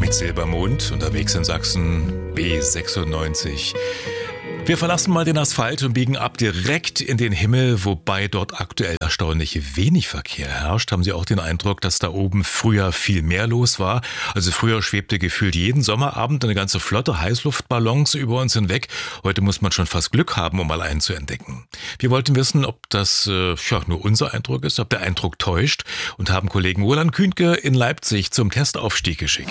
mit Silbermond, unterwegs in Sachsen, B96. Wir verlassen mal den Asphalt und biegen ab direkt in den Himmel, wobei dort aktuell erstaunlich wenig Verkehr herrscht. Haben Sie auch den Eindruck, dass da oben früher viel mehr los war? Also früher schwebte gefühlt jeden Sommerabend eine ganze Flotte Heißluftballons über uns hinweg. Heute muss man schon fast Glück haben, um mal einen zu entdecken. Wir wollten wissen, ob das nur unser Eindruck ist, ob der Eindruck täuscht, und haben Kollegen Roland Kühnke in Leipzig zum Testaufstieg geschickt.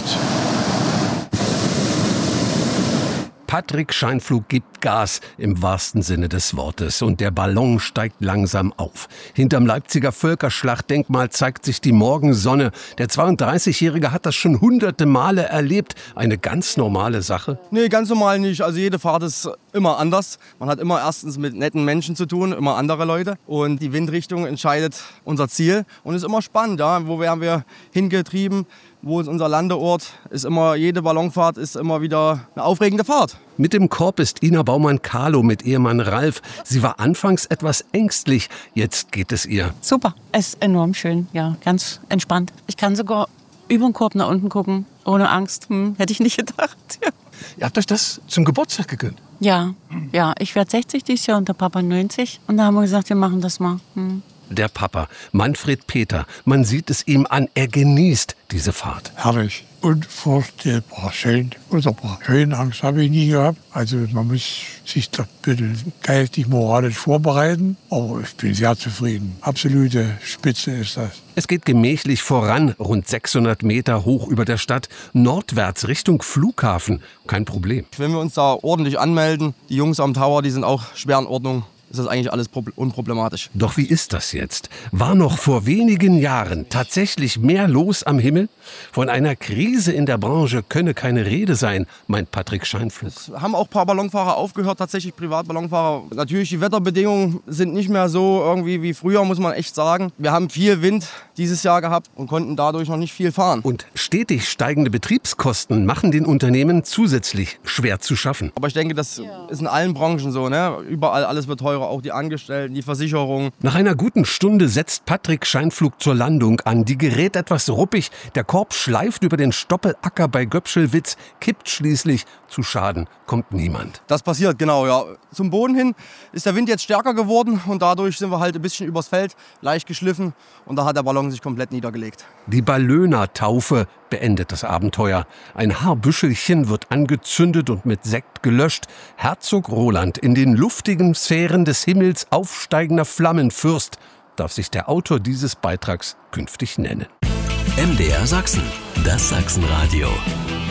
Patrick Scheinpflug gibt Gas im wahrsten Sinne des Wortes und der Ballon steigt langsam auf. Hinterm Leipziger Völkerschlachtdenkmal zeigt sich die Morgensonne. Der 32-Jährige hat das schon hunderte Male erlebt. Eine ganz normale Sache? Nee, ganz normal nicht. Also jede Fahrt ist immer anders. Man hat immer erstens mit netten Menschen zu tun, immer andere Leute. Und die Windrichtung entscheidet unser Ziel. Und es ist immer spannend, ja. Wo werden wir hingetrieben? Wo ist unser Landeort? Jede Ballonfahrt ist immer wieder eine aufregende Fahrt. Mit dem Korb ist Ina Baumann-Kahlo mit Ehemann Ralf. Sie war anfangs etwas ängstlich, jetzt geht es ihr. Super, es ist enorm schön, ja, ganz entspannt. Ich kann sogar über den Korb nach unten gucken, ohne Angst. Hätte ich nicht gedacht. Ja. Ihr habt euch das zum Geburtstag gegönnt? Ja, ich werde 60 dieses Jahr und der Papa 90. Und da haben wir gesagt, wir machen das mal. Der Papa, Manfred Peter, man sieht es ihm an, er genießt diese Fahrt. Herrlich, unvorstellbar schön, wunderbar. Höhenangst habe ich nie gehabt. Also man muss sich da ein bisschen geistig, moralisch vorbereiten. Aber ich bin sehr zufrieden. Absolute Spitze ist das. Es geht gemächlich voran, rund 600 Meter hoch über der Stadt, nordwärts Richtung Flughafen. Kein Problem. Wenn wir uns da ordentlich anmelden, die Jungs am Tower, die sind auch schwer in Ordnung. Ist das eigentlich alles unproblematisch. Doch wie ist das jetzt? War noch vor wenigen Jahren tatsächlich mehr los am Himmel? Von einer Krise in der Branche könne keine Rede sein, meint Patrick Scheinpflug. Es haben auch ein paar Ballonfahrer aufgehört, tatsächlich Privatballonfahrer. Natürlich, die Wetterbedingungen sind nicht mehr so irgendwie wie früher, muss man echt sagen. Wir haben viel Wind dieses Jahr gehabt und konnten dadurch noch nicht viel fahren. Und stetig steigende Betriebskosten machen den Unternehmen zusätzlich schwer zu schaffen. Aber ich denke, das ist in allen Branchen so, ne? Überall alles wird teurer. Auch die Angestellten, die Versicherung. Nach einer guten Stunde setzt Patrick Scheinpflug zur Landung an. Die gerät etwas ruppig. Der Korb schleift über den Stoppelacker bei Göpschelwitz, kippt schließlich. Zu Schaden kommt niemand. Das passiert, genau, ja. Zum Boden hin ist der Wind jetzt stärker geworden und dadurch sind wir halt ein bisschen übers Feld, leicht geschliffen und da hat der Ballon sich komplett niedergelegt. Die Ballöner-Taufe beendet das Abenteuer. Ein Haarbüschelchen wird angezündet und mit Sekt gelöscht. Herzog Roland, in den luftigen Sphären des Himmels aufsteigender Flammenfürst, darf sich der Autor dieses Beitrags künftig nennen. MDR Sachsen, das Sachsenradio.